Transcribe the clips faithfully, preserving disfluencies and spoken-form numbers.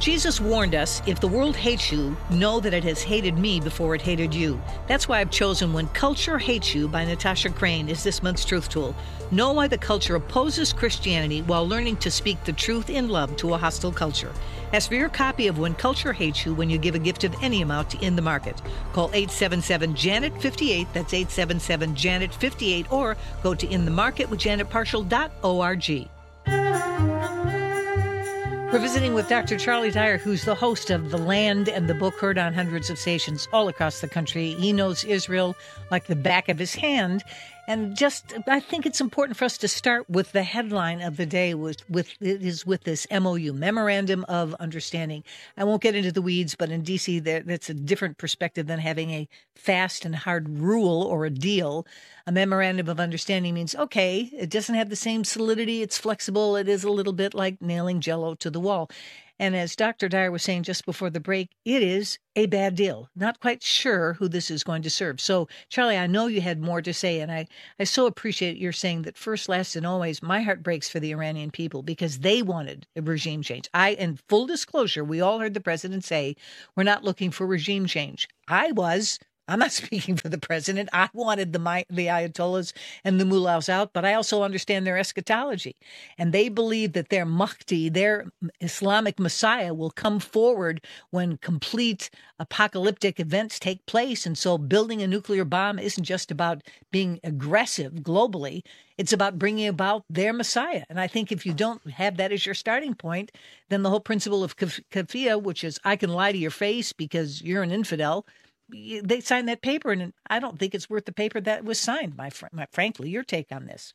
Jesus warned us, if the world hates you, know that it has hated me before it hated you. That's why I've chosen When Culture Hates You by Natasha Crane as this month's truth tool. Know why the culture opposes Christianity while learning to speak the truth in love to a hostile culture. Ask for your copy of When Culture Hates You when you give a gift of any amount to In the Market. Call eight seven seven, Janet fifty-eight, that's eight seven seven, Janet fifty-eight, or go to in the market with janet partial dot org. We're visiting with Doctor Charlie Dyer, who's the host of The Land and the book heard on hundreds of stations all across the country. He knows Israel like the back of his hand. And just, I think it's important for us to start with the headline of the day, with, with it is with this M O U, Memorandum of Understanding. I won't get into the weeds, but in D C, there, that's a different perspective than having a fast and hard rule or a deal. A Memorandum of Understanding means, okay, it doesn't have the same solidity, it's flexible, it is a little bit like nailing Jell-O to the wall. And as Doctor Dyer was saying just before the break, it is a bad deal. Not quite sure who this is going to serve. So, Charlie, I know you had more to say, and I, I so appreciate your saying that first, last, and always, my heart breaks for the Iranian people because they wanted a regime change. I, in full disclosure, we all heard the president say, we're not looking for regime change. I was. I'm not speaking for the president. I wanted the the Ayatollahs and the mullahs out, but I also understand their eschatology. And they believe that their Mahdi, their Islamic Messiah, will come forward when complete apocalyptic events take place. And so building a nuclear bomb isn't just about being aggressive globally. It's about bringing about their Messiah. And I think if you don't have that as your starting point, then the whole principle of kafia, which is I can lie to your face because you're an infidel, they signed that paper, and I don't think it's worth the paper that was signed, my, fr- my frankly. Your take on this?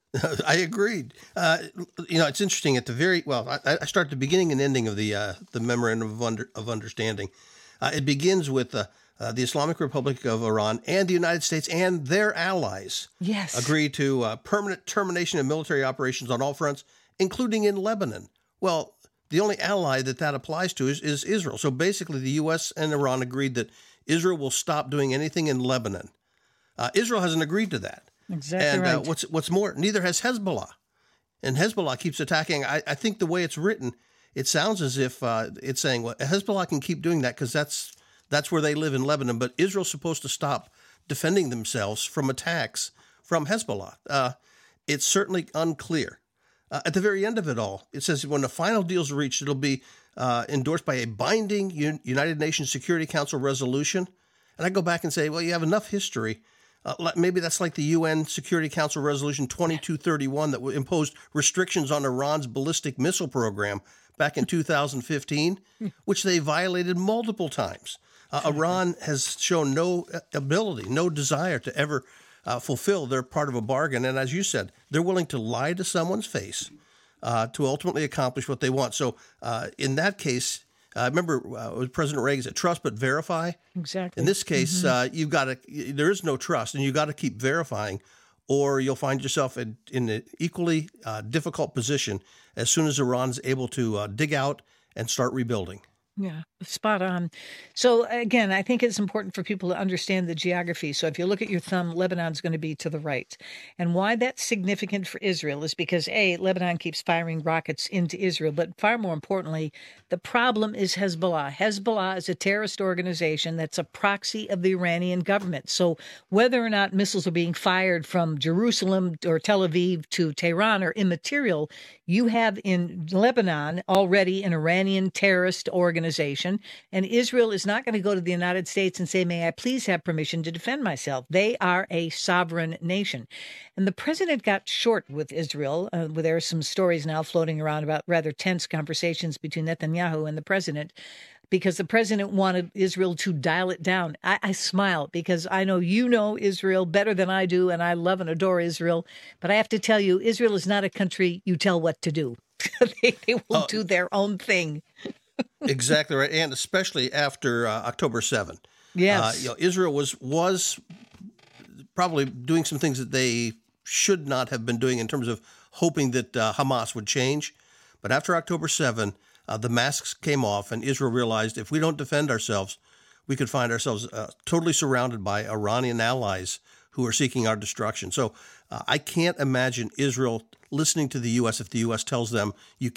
I agreed. Uh, you know, it's interesting at the very, well, I, I start at the beginning and ending of the uh, the Memorandum of, under, of Understanding. Uh, it begins with uh, uh, the Islamic Republic of Iran and the United States and their allies yes. agree to uh, permanent termination of military operations on all fronts, including in Lebanon. Well, the only ally that that applies to is, is Israel. So basically the U S and Iran agreed that Israel will stop doing anything in Lebanon. Uh, Israel hasn't agreed to that. Exactly and, right. And uh, what's what's more, neither has Hezbollah. And Hezbollah keeps attacking. I, I think the way it's written, it sounds as if uh, it's saying, well, Hezbollah can keep doing that because that's that's where they live in Lebanon. But Israel's supposed to stop defending themselves from attacks from Hezbollah. Uh, it's certainly unclear. Uh, at the very end of it all, it says when the final deal is reached, it'll be uh, endorsed by a binding Un- United Nations Security Council resolution. And I go back and say, well, you have enough history. Uh, maybe that's like the U N Security Council Resolution twenty-two thirty-one that imposed restrictions on Iran's ballistic missile program back in two thousand fifteen, which they violated multiple times. Uh, Iran has shown no ability, no desire to ever Uh, fulfill their part of a bargain. And as you said, they're willing to lie to someone's face uh, to ultimately accomplish what they want. So uh, in that case, I uh, remember uh, President Reagan said, trust but verify. Exactly. In this case, mm-hmm. uh, you've got to, there is no trust, and you've got to keep verifying, or you'll find yourself in, in an equally uh, difficult position as soon as Iran's able to uh, dig out and start rebuilding. Yeah, spot on. So again, I think it's important for people to understand the geography. So if you look at your thumb, Lebanon's going to be to the right. And why that's significant for Israel is because, A, Lebanon keeps firing rockets into Israel. But far more importantly, the problem is Hezbollah. Hezbollah is a terrorist organization that's a proxy of the Iranian government. So whether or not missiles are being fired from Jerusalem or Tel Aviv to Tehran are immaterial. You have in Lebanon already an Iranian terrorist organization. And Israel is not going to go to the United States and say, may I please have permission to defend myself? They are a sovereign nation. And the president got short with Israel. Uh, there are some stories now floating around about rather tense conversations between Netanyahu and the president, because the president wanted Israel to dial it down. I, I smile because I know you know Israel better than I do, and I love and adore Israel. But I have to tell you, Israel is not a country you tell what to do. they, they will uh, do their own thing. Exactly right, and especially after uh, October seventh. Yes. Uh, you know, Israel was was probably doing some things that they should not have been doing in terms of hoping that uh, Hamas would change. But after October seventh, uh, the masks came off, and Israel realized if we don't defend ourselves, we could find ourselves uh, totally surrounded by Iranian allies who are seeking our destruction. So uh, I can't imagine Israel listening to the U S if the U S tells them you can't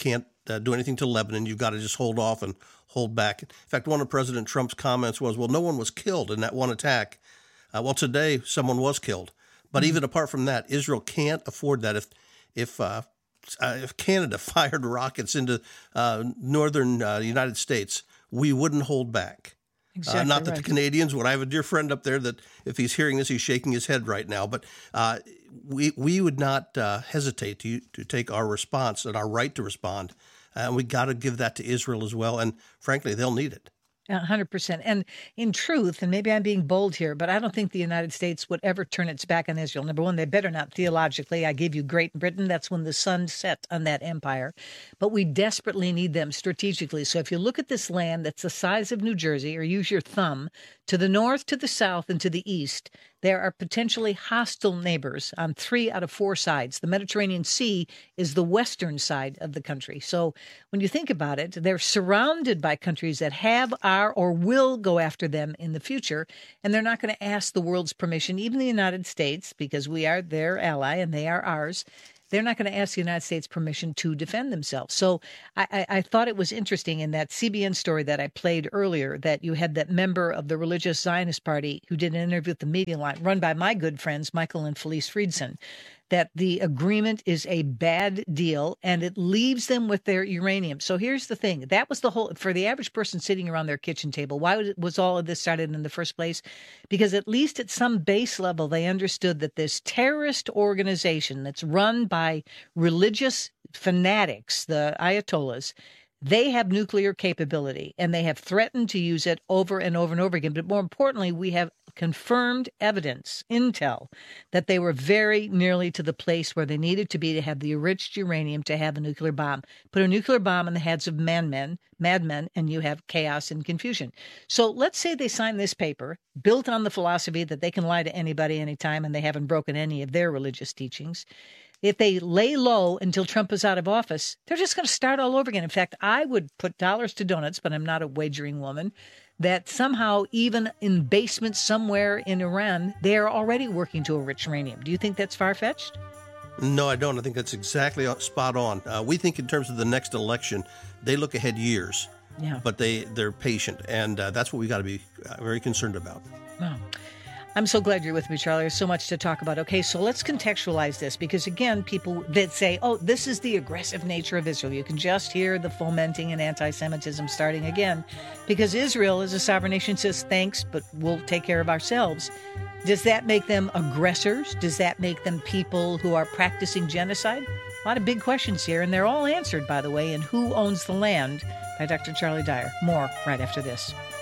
uh, do anything to Lebanon. You've got to just hold off and hold back. In fact, one of President Trump's comments was, well, no one was killed in that one attack. Uh, well, today someone was killed. But mm-hmm. even apart from that, Israel can't afford that. If if uh, uh, if Canada fired rockets into uh, northern uh, United States, we wouldn't hold back. Exactly uh, not that right. the Canadians would. I have a dear friend up there that if he's hearing this, he's shaking his head right now. But uh, we we would not uh, hesitate to to take our response and our right to respond. And uh, we got to give that to Israel as well. And frankly, they'll need it. one hundred percent. And in truth, and maybe I'm being bold here, but I don't think the United States would ever turn its back on Israel. Number one, they better not theologically. I gave you Great Britain. That's when the sun set on that empire. But we desperately need them strategically. So if you look at this land that's the size of New Jersey, or use your thumb, to the north, to the south, and to the east, there are potentially hostile neighbors on three out of four sides. The Mediterranean Sea is the western side of the country. So when you think about it, they're surrounded by countries that have, are, or will go after them in the future. And they're not going to ask the world's permission, even the United States, because we are their ally and they are ours. They're not going to ask the United States permission to defend themselves. So I, I, I thought it was interesting in that C B N story that I played earlier that you had that member of the Religious Zionist Party who did an interview with the Media Line, run by my good friends, Michael and Felice Friedson, that the agreement is a bad deal and it leaves them with their uranium. So here's the thing. That was the whole, for the average person sitting around their kitchen table, why was, was all of this started in the first place? Because at least at some base level, they understood that this terrorist organization that's run by religious fanatics, the Ayatollahs, they have nuclear capability and they have threatened to use it over and over and over again. But more importantly, we have confirmed evidence, intel, that they were very nearly to the place where they needed to be to have the enriched uranium to have a nuclear bomb. Put a nuclear bomb in the heads of madmen, madmen, and you have chaos and confusion. So let's say they sign this paper built on the philosophy that they can lie to anybody anytime and they haven't broken any of their religious teachings. If they lay low until Trump is out of office, they're just going to start all over again. In fact, I would put dollars to donuts, but I'm not a wagering woman, that somehow even in basements somewhere in Iran, they are already working to enrich uranium. Do you think that's far-fetched? No, I don't. I think that's exactly spot on. Uh, we think in terms of the next election, they look ahead years, yeah. but they, they're patient, and uh, that's what we got to be uh, very concerned about. Wow. I'm so glad you're with me, Charlie. There's so much to talk about. Okay, so let's contextualize this because, again, people that say, oh, this is the aggressive nature of Israel. You can just hear the fomenting and anti-Semitism starting again because Israel is a sovereign nation, says thanks, but we'll take care of ourselves. Does that make them aggressors? Does that make them people who are practicing genocide? A lot of big questions here, and they're all answered, by the way, in Who Owns the Land by Doctor Charlie Dyer. More right after this.